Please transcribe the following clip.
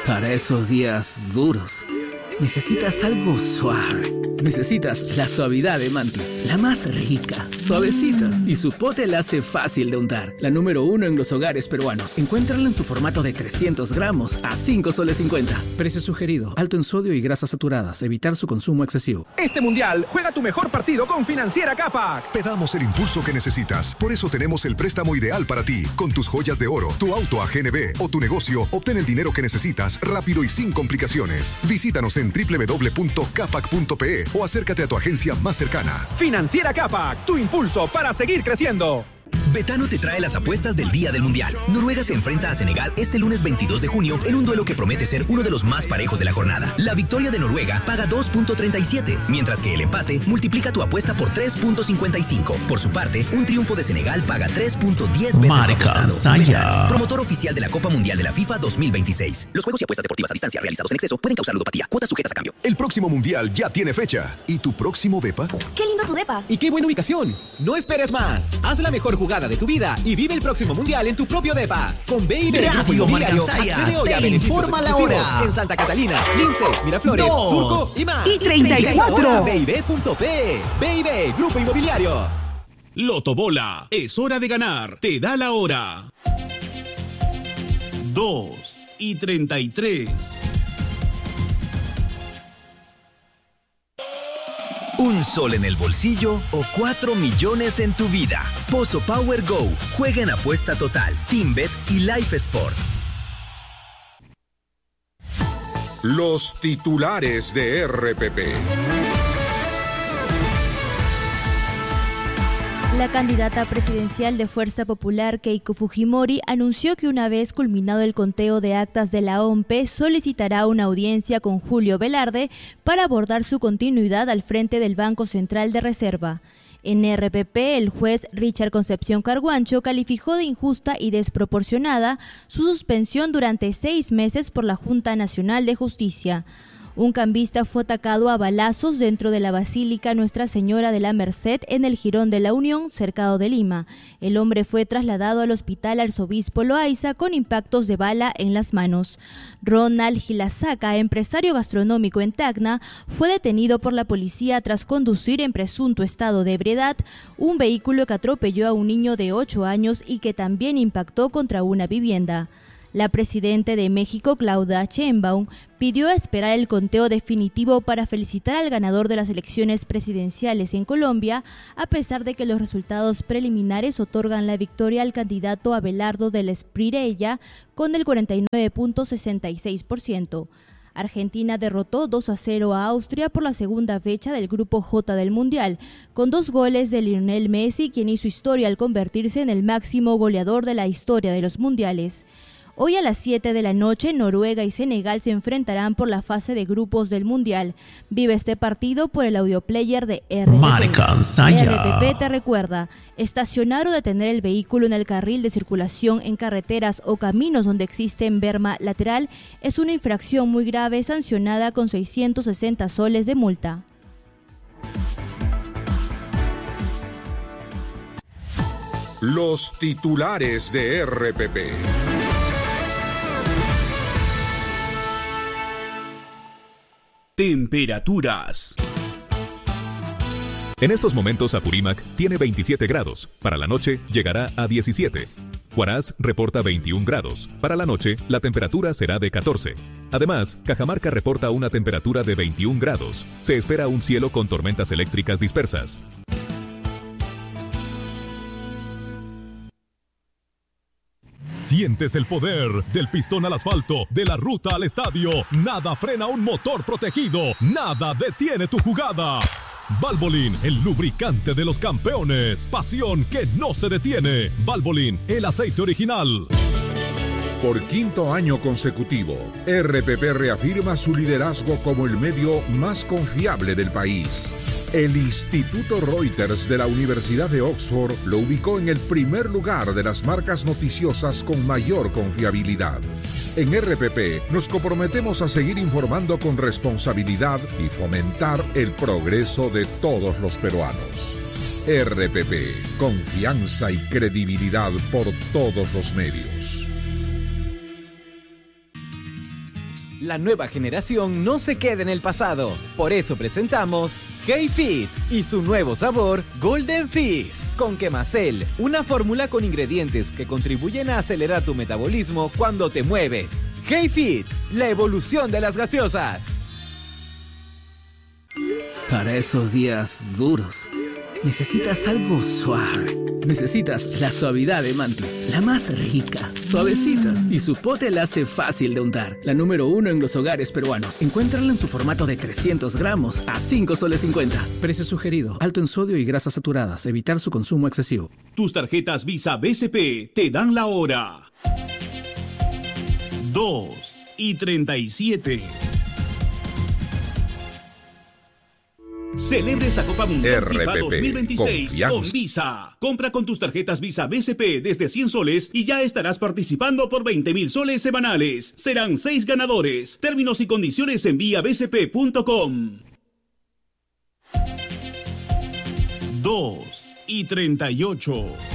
Para esos días duros, necesitas algo suave. Necesitas la suavidad de Manti, la más rica, suavecita. Y su pote la hace fácil de untar. La número 1 en los hogares peruanos. Encuéntrala en su formato de 300 gramos a 5 soles 50. Precio sugerido: alto en sodio y grasas saturadas. Evitar su consumo excesivo. Este mundial, juega tu mejor partido con Financiera Capac. Te damos el impulso que necesitas. Por eso tenemos el préstamo ideal para ti. Con tus joyas de oro, tu auto a GNB o tu negocio, obtén el dinero que necesitas rápido y sin complicaciones. Visítanos en www.capac.pe o acércate a tu agencia más cercana. Financiera Capac, tu impulso para seguir creciendo. Betano te trae las apuestas del Día del Mundial. Noruega se enfrenta a Senegal este lunes 22 de junio en un duelo que promete ser uno de los más parejos de la jornada. La victoria de Noruega paga 2.37, mientras que el empate multiplica tu apuesta por 3.55. Por su parte, un triunfo de Senegal paga 3.10 veces Marca Saya, promotor oficial de la Copa Mundial de la FIFA 2026. Los juegos y apuestas deportivas a distancia realizados en exceso pueden causar ludopatía. Cuotas sujetas a cambio. El próximo mundial ya tiene fecha. ¿Y tu próximo depa? ¡Qué lindo tu depa! ¡Y qué buena ubicación! No esperes más. Haz la mejor jugada de tu vida y vive el próximo mundial en tu propio depa. Con BIB Radio Marca Saya te informa la hora. En Santa Catalina, Lince, Miraflores, 2 Surco y más. y 34. BIB.pe. BIB, Grupo Inmobiliario. Lotobola, es hora de ganar. Te da la hora. 2:33. ¿Un sol en el bolsillo o 4 millones en tu vida? Pozo Power Go. Juega en apuesta total, TeamBet y Life Sport. Los titulares de RPP. La candidata presidencial de Fuerza Popular, Keiko Fujimori, anunció que una vez culminado el conteo de actas de la OMPE, solicitará una audiencia con Julio Velarde para abordar su continuidad al frente del Banco Central de Reserva. En RPP, el juez Richard Concepción Carguancho calificó de injusta y desproporcionada su suspensión durante 6 meses por la Junta Nacional de Justicia. Un cambista fue atacado a balazos dentro de la Basílica Nuestra Señora de la Merced en el Jirón de la Unión, cercado de Lima. El hombre fue trasladado al Hospital Arzobispo Loaiza con impactos de bala en las manos. Ronald Gilasaca, empresario gastronómico en Tacna, fue detenido por la policía tras conducir en presunto estado de ebriedad un vehículo que atropelló a un niño de 8 años y que también impactó contra una vivienda. La presidenta de México, Claudia Sheinbaum, pidió esperar el conteo definitivo para felicitar al ganador de las elecciones presidenciales en Colombia, a pesar de que los resultados preliminares otorgan la victoria al candidato Abelardo del Espriella con el 49.66%. Argentina derrotó 2-0 a Austria por la segunda fecha del Grupo J del Mundial, con 2 goles de Lionel Messi, quien hizo historia al convertirse en el máximo goleador de la historia de los mundiales. Hoy a las 7 de la noche, Noruega y Senegal se enfrentarán por la fase de grupos del Mundial. Vive este partido por el audioplayer de RPP. Marca Saya. RPP te recuerda, estacionar o detener el vehículo en el carril de circulación en carreteras o caminos donde existe berma lateral es una infracción muy grave sancionada con 660 soles de multa. Los titulares de RPP. Temperaturas. En estos momentos Apurímac tiene 27 grados. Para la noche llegará a 17. Huaraz reporta 21 grados. Para la noche la temperatura será de 14. Además, Cajamarca reporta una temperatura de 21 grados. Se espera un cielo con tormentas eléctricas dispersas. Sientes el poder del pistón al asfalto, de la ruta al estadio. Nada frena un motor protegido. Nada detiene tu jugada. Valvoline, el lubricante de los campeones. Pasión que no se detiene. Valvoline, el aceite original. Por 5º año consecutivo, RPP reafirma su liderazgo como el medio más confiable del país. El Instituto Reuters de la Universidad de Oxford lo ubicó en el primer lugar de las marcas noticiosas con mayor confiabilidad. En RPP nos comprometemos a seguir informando con responsabilidad y fomentar el progreso de todos los peruanos. RPP, confianza y credibilidad por todos los medios. La nueva generación no se queda en el pasado. Por eso presentamos Hey Fit y su nuevo sabor Golden Fizz con Quemacel, una fórmula con ingredientes que contribuyen a acelerar tu metabolismo cuando te mueves. Hey Fit, la evolución de las gaseosas. Para esos días duros, necesitas algo suave. Necesitas la suavidad de Manti, la más rica, suavecita. Y su pote la hace fácil de untar. La número 1 en los hogares peruanos. Encuéntrala en su formato de 300 gramos a 5 soles 50. Precio sugerido, alto en sodio y grasas saturadas. Evitar su consumo excesivo. Tus tarjetas Visa BCP te dan la hora. 2:37. Celebra esta Copa Mundial FIFA 2026 con Visa. Compra con tus tarjetas Visa BCP desde 100 soles y ya estarás participando por 20.000 soles semanales. Serán 6 ganadores. Términos y condiciones en viabcp.com. 2:38.